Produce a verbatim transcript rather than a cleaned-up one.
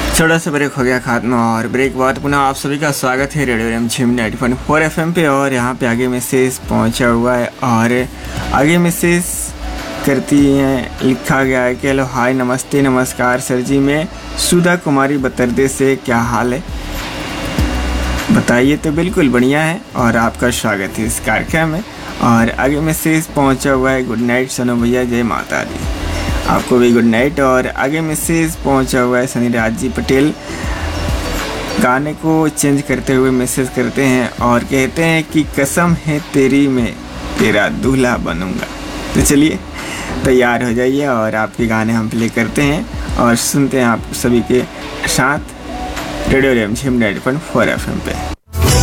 छोटा सा ब्रेक हो गया खात्मा और ब्रेक बाद पुनः आप सभी का स्वागत है रेडियो रिमझिम ninety point four F M पे। और यहाँ पे आगे मैसेज पहुँचा हुआ है और आगे मैसेज करती हैं, लिखा गया है कि हेलो हाय नमस्ते नमस्कार सर जी, मैं सुधा कुमारी बतरदे से, क्या हाल है बताइए। तो बिल्कुल बढ़िया है और आपका स्वागत है इस कार्यक्रम में। और आगे मैसेज पहुँचा हुआ है, गुड नाइट सोनू भैया, जय माता दी, आपको भी गुड नाइट। और आगे मैसेज पहुंचा हुआ है सनीराज जी पटेल, गाने को चेंज करते हुए मैसेज करते हैं और कहते हैं कि कसम है तेरी मैं तेरा दूल्हा बनूंगा। तो चलिए तैयार हो जाइए और आपके गाने हम प्ले करते हैं और सुनते हैं आप सभी के साथ रेडियो रिमझिम ninety point four F M पे।